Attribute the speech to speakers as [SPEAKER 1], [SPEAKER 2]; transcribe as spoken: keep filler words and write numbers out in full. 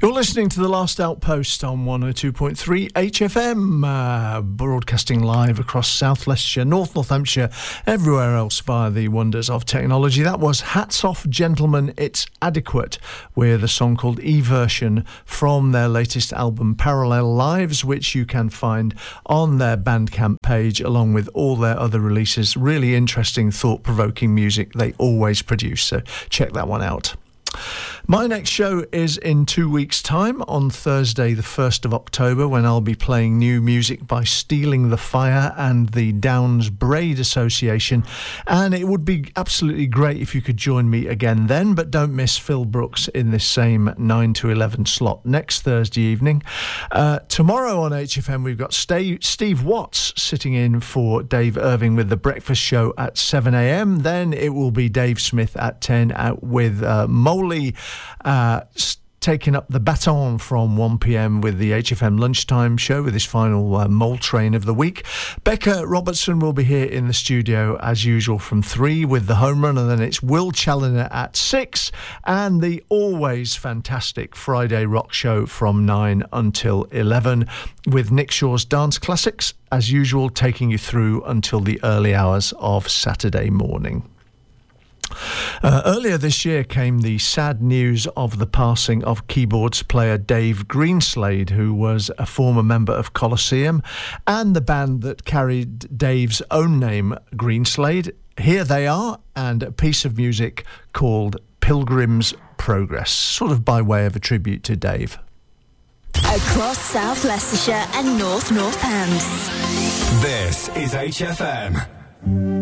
[SPEAKER 1] You're listening to The Last Outpost on one oh two point three H F M, uh, broadcasting live across South Leicestershire, North Northamptonshire, everywhere else via the wonders of technology. That was Hats Off Gentlemen, It's Adequate, with a song called E-Version from their latest album Parallel Lives, which you can find on their Bandcamp page along with all their other releases. Really interesting, thought-provoking music they always produce, so check that one out. My next show is in two weeks' time on Thursday the first of October, when I'll be playing new music by Stealing the Fire and the Downs Braid Association, and it would be absolutely great if you could join me again then, but don't miss Phil Brooks in this same nine to eleven slot next Thursday evening. Uh, tomorrow on H F M we've got Steve, Steve Watts sitting in for Dave Irving with The Breakfast Show at seven a.m. Then it will be Dave Smith at ten out with uh, Moley Uh, taking up the baton from one p.m. with the H F M lunchtime show with his final uh, Mole Train of the week. Becca Robertson will be here in the studio as usual from three with the home run, and then it's Will Challoner at six, and the always fantastic Friday rock show from nine until eleven with Nick Shaw's Dance Classics, as usual, taking you through until the early hours of Saturday morning. Uh, earlier this year came the sad news of the passing of keyboards player Dave Greenslade, who was a former member of Colosseum and the band that carried Dave's own name, Greenslade. Here they are, and a piece of music called Pilgrim's Progress, sort of by way of a tribute to Dave.
[SPEAKER 2] Across South Leicestershire and North Northants.
[SPEAKER 3] This is H F M.